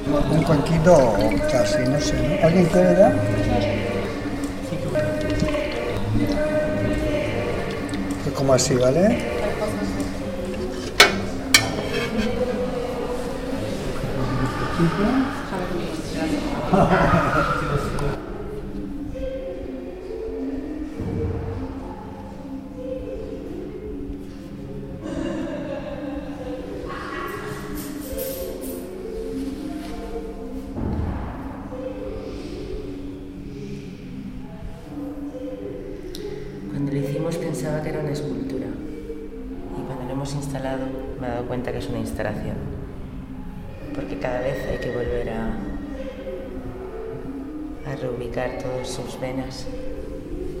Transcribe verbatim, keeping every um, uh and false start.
Un cuenquito casi, no sé, ¿no? ¿Alguien quiere dar? Pues como así, ¿vale? Cuando lo hicimos pensaba que era una escultura y cuando lo hemos instalado me he dado cuenta que es una instalación, porque cada vez hay que volver a, a reubicar todas sus venas